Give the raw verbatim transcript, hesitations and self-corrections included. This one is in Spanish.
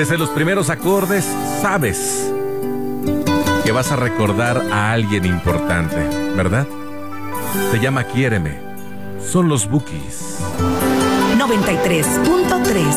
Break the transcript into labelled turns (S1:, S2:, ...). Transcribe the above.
S1: Desde los primeros acordes, sabes que vas a recordar a alguien importante, ¿verdad? Se llama Quiéreme. Son los Bukis.
S2: noventa y tres punto tres